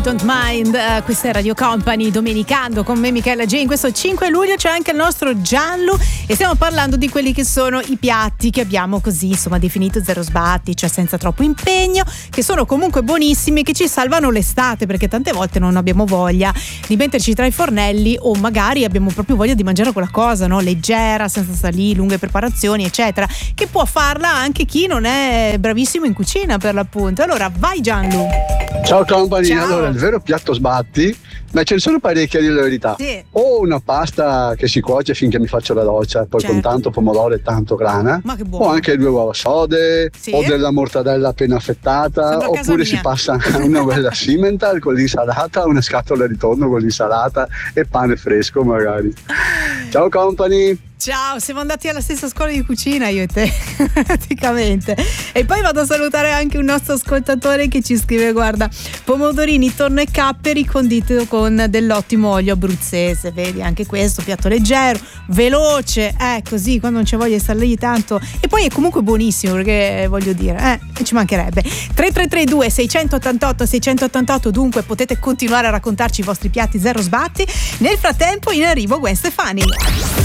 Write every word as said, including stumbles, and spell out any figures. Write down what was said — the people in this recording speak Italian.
Don't Mind, uh, questa è Radio Company, domenicando con me Michela G. In questo cinque luglio c'è anche il nostro Gianlu e stiamo parlando di quelli che sono i piatti che abbiamo così insomma definito zero sbatti, cioè senza troppo impegno, che sono comunque buonissimi, che ci salvano l'estate, perché tante volte non abbiamo voglia di metterci tra i fornelli o magari abbiamo proprio voglia di mangiare quella cosa, no? Leggera, senza stare lì, lunghe preparazioni eccetera, che può farla anche chi non è bravissimo in cucina per l'appunto. Allora vai Gianlu. Ciao Company. Ciao. Allora, il vero piatto sbatti, ma ce ne sono parecchi, a dire la verità. Sì. O una pasta che si cuoce finché mi faccio la doccia, poi Certo. con tanto pomodoro e tanto grana, Ma che buono. o anche due uova sode, Sì. o della mortadella appena affettata, Sembra casa oppure si mia. passa una bella Simmental con l'insalata, una scatola di tonno con l'insalata e pane fresco magari. Ciao Company. Ciao, siamo andati alla stessa scuola di cucina io e te, praticamente. E poi vado a salutare anche un nostro ascoltatore che ci scrive: guarda, pomodorini, tonno e capperi condito con dell'ottimo olio abruzzese. Vedi, anche questo piatto leggero, veloce, eh, così quando non c'è voglia di stare lì tanto. E poi è comunque buonissimo, perché voglio dire, eh, ci mancherebbe. tre tre tre due sei otto otto sei otto otto, dunque potete continuare a raccontarci i vostri piatti zero sbatti. Nel frattempo in arrivo Gwen Stefani.